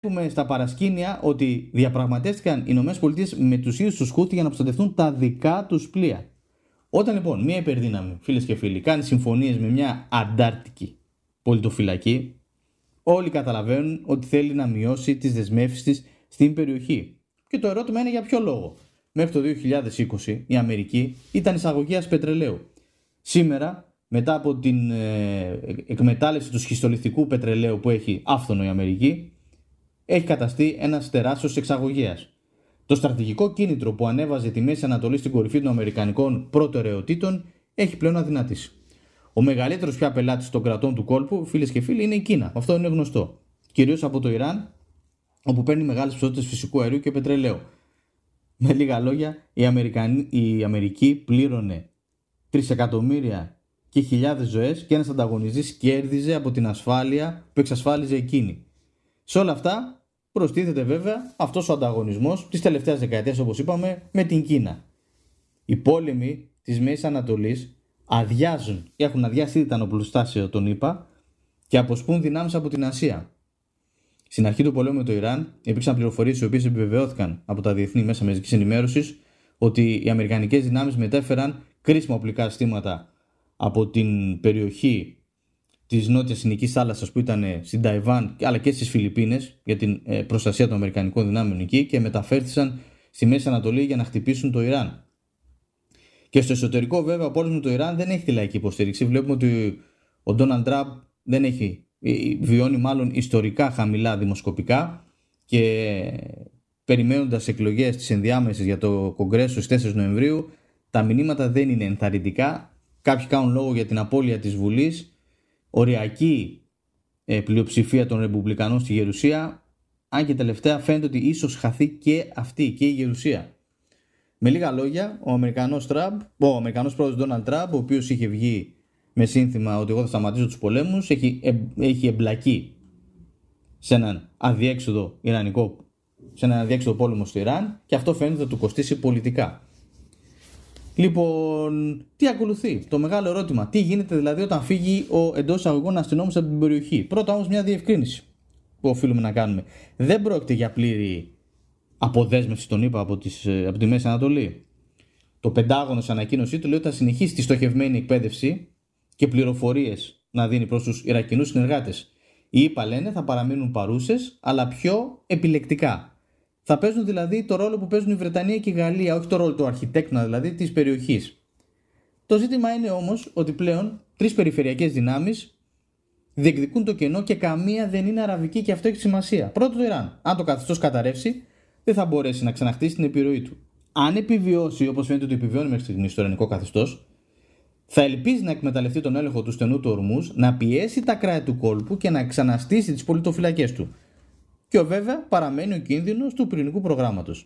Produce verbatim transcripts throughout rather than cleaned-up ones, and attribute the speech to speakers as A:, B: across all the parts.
A: Βλέπουμε στα παρασκήνια ότι διαπραγματεύτηκαν οι ΗΠΑ με τους ίδιους τους Χούθι για να προστατευτούν τα δικά τους πλοία. Όταν λοιπόν μια υπερδύναμη, φίλες και φίλοι, κάνει συμφωνίες με μια αντάρτικη πολιτοφυλακή, όλοι καταλαβαίνουν ότι θέλει να μειώσει τις δεσμεύσεις της στην περιοχή. Και το ερώτημα είναι για ποιο λόγο. Μέχρι το δύο χιλιάδες είκοσι η Αμερική ήταν εισαγωγέας πετρελαίου. Σήμερα, μετά από την ε, εκμετάλλευση του σχιστολιθικού πετρελαίου που έχει άφθονο η Αμερική, έχει καταστεί ένας τεράστιος εξαγωγέας. Το στρατηγικό κίνητρο που ανέβαζε τη Μέση Ανατολή στην κορυφή των αμερικανικών προτεραιοτήτων έχει πλέον αδυνατήσει. Ο μεγαλύτερος πια πελάτης των κρατών του κόλπου, φίλες και φίλοι, είναι η Κίνα. Αυτό είναι γνωστό. Κυρίως από το Ιράν, όπου παίρνει μεγάλες ποσότητες φυσικού αερίου και πετρελαίου. Με λίγα λόγια, η, Αμερικανή, η Αμερική πλήρωνε τρισεκατομμύρια και χιλιάδες ζωές και ένας ανταγωνιστής κέρδιζε από την ασφάλεια που εξασφάλιζε εκείνη. Σε όλα αυτά προστίθεται βέβαια αυτός ο ανταγωνισμός της τελευταίας δεκαετίας, όπως είπαμε, με την Κίνα. Οι πόλεμοι της Μέσης Ανατολής αδειάζουν και έχουν αδειάσει ήδη τα νοπλοστάσια των ΗΠΑ και αποσπούν δυνάμεις από την Ασία. Στην αρχή του πολέμου με το Ιράν υπήρξαν πληροφορίες οι οποίες επιβεβαιώθηκαν από τα διεθνή μέσα μαζικής ενημέρωσης ότι οι αμερικανικές δυνάμεις μετέφεραν κρίσιμα οπλικά συστήματα από την περιοχή της νότιας Ινδικής θάλασσας που ήταν στην Ταϊβάν αλλά και στις Φιλιππίνες για την προστασία των αμερικανικών δυνάμεων εκεί και μεταφέρθησαν στη Μέση Ανατολή για να χτυπήσουν το Ιράν. Και στο εσωτερικό, βέβαια, ο πόλεμος με το Ιράν δεν έχει τη λαϊκή υποστήριξη. Βλέπουμε ότι ο Ντόναλντ Τραμπ δεν έχει, βιώνει μάλλον ιστορικά χαμηλά δημοσκοπικά και περιμένοντας εκλογές τις ενδιάμεσες για το Κογκρέσο στις τέσσερις Νοεμβρίου, τα μηνύματα δεν είναι ενθαρρυντικά. Κάποιοι κάνουν λόγο για την απώλεια της Βουλής, οριακή πλειοψηφία των Ρεπουμπλικανών στη Γερουσία, αν και τελευταία φαίνεται ότι ίσως χαθεί και αυτή και η Γερουσία. Με λίγα λόγια, ο Αμερικανός, Τραμπ, ο Αμερικανός πρόεδρος Ντόναλντ Τραμπ, ο οποίος είχε βγει με σύνθημα ότι εγώ θα σταματήσω τους πολέμους, έχει, ε, έχει εμπλακεί σε έναν αδιέξοδο ιρανικό, σε έναν αδιέξοδο πόλεμο στο Ιράν και αυτό φαίνεται να του κοστίσει πολιτικά. Λοιπόν, τι ακολουθεί? Το μεγάλο ερώτημα. Τι γίνεται δηλαδή όταν φύγει ο εντός εισαγωγικών αστυνόμος από την περιοχή? Πρώτα όμως μια διευκρίνηση που οφείλουμε να κάνουμε. Δεν πρόκειται για πλήρη αποδέσμευση των ΗΠΑ από, τις, από τη Μέση Ανατολή. Το Πεντάγωνο σε ανακοίνωσή του λέει ότι θα συνεχίσει τη στοχευμένη εκπαίδευση και πληροφορίες να δίνει προς τους Ιρακινούς συνεργάτες. Οι ΗΠΑ λένε θα παραμείνουν παρούσες, αλλά πιο επιλεκτικά. Θα παίζουν δηλαδή το ρόλο που παίζουν η Βρετανία και η Γαλλία, όχι το ρόλο του αρχιτέκτονα δηλαδή της περιοχής. Το ζήτημα είναι όμως ότι πλέον τρεις περιφερειακές δυνάμεις διεκδικούν το κενό και καμία δεν είναι αραβική και αυτό έχει σημασία. Πρώτο το Ιράν. Αν το καθεστώς καταρρεύσει, δεν θα μπορέσει να ξαναχτίσει την επιρροή του. Αν επιβιώσει, όπως φαίνεται ότι επιβιώνει μέχρι στιγμής το ιρανικό καθεστώς, θα ελπίζει να εκμεταλλευτεί τον έλεγχο του στενού του Ορμούζ, να πιέσει τα κράτη του κόλπου και να ξαναστήσει τις πολιτοφυλακές του. Και βέβαια παραμένει ο κίνδυνος του πυρηνικού προγράμματος.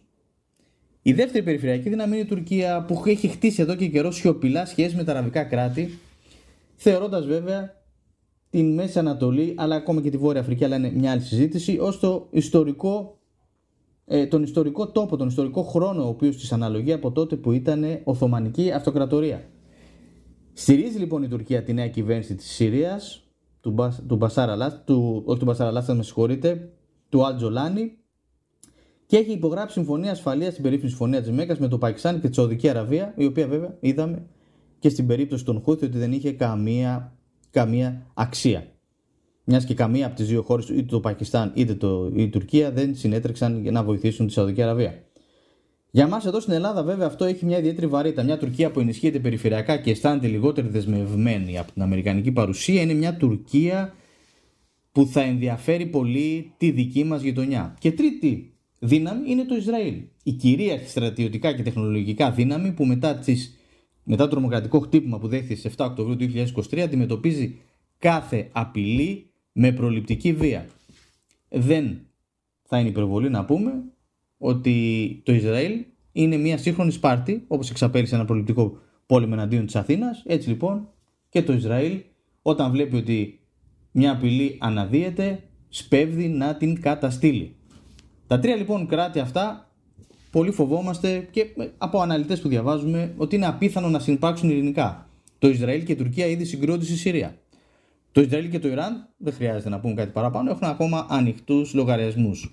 A: Η δεύτερη περιφερειακή δύναμη είναι η Τουρκία, που έχει χτίσει εδώ και καιρό σιωπηλά σχέσεις με τα αραβικά κράτη, θεωρώντας βέβαια την Μέση Ανατολή, αλλά ακόμα και τη Βόρεια Αφρική, αλλά είναι μια άλλη συζήτηση, ως το ιστορικό, ε, τον ιστορικό τόπο, τον ιστορικό χρόνο, ο οποίος της αναλογεί από τότε που ήταν Οθωμανική Αυτοκρατορία. Στηρίζει λοιπόν η Τουρκία τη νέα κυβέρνηση της Συρίας, του, Μπα, του Μπασάρ Αλάστ, του, όχι του Μπασάρ Αλάστ, με συγχωρείτε, του Αλ Τζολάνι, και έχει υπογράψει συμφωνία ασφαλείας, στην περίφημη συμφωνία της Μέκκας, με το Πακιστάν και τη Σαουδική Αραβία, η οποία βέβαια είδαμε και στην περίπτωση των Χούθι ότι δεν είχε καμία, καμία αξία. Μιας και καμία από τις δύο χώρες, είτε το Πακιστάν είτε το, η Τουρκία, δεν συνέτρεξαν για να βοηθήσουν τη Σαουδική Αραβία. Για μας εδώ στην Ελλάδα, βέβαια, αυτό έχει μια ιδιαίτερη βαρύτητα. Μια Τουρκία που ενισχύεται περιφερειακά και αισθάνεται λιγότερο δεσμευμένη από την αμερικανική παρουσία είναι μια Τουρκία που θα ενδιαφέρει πολύ τη δική μας γειτονιά. Και τρίτη δύναμη είναι το Ισραήλ. Η κυρίαρχη στρατιωτικά και τεχνολογικά δύναμη που μετά, τις, μετά το τρομοκρατικό χτύπημα που δέχθηκε στις εφτά Οκτωβρίου του δύο χιλιάδες είκοσι τρία αντιμετωπίζει κάθε απειλή με προληπτική βία. Δεν θα είναι υπερβολή να πούμε ότι το Ισραήλ είναι μια σύγχρονη Σπάρτη, όπως εξαπέλυσε ένα προληπτικό πόλεμο εναντίον της Αθήνας. Έτσι λοιπόν και το Ισραήλ, όταν βλέπει ότι μια απειλή αναδύεται, σπέβδει να την καταστήλει. Τα τρία λοιπόν κράτη αυτά πολύ φοβόμαστε και από αναλυτές που διαβάζουμε ότι είναι απίθανο να συνυπάρξουν ειρηνικά. Το Ισραήλ και η Τουρκία ήδη συγκρούνται στη Συρία. Το Ισραήλ και το Ιράν, δεν χρειάζεται να πούμε κάτι παραπάνω, έχουν ακόμα ανοιχτούς λογαριασμούς.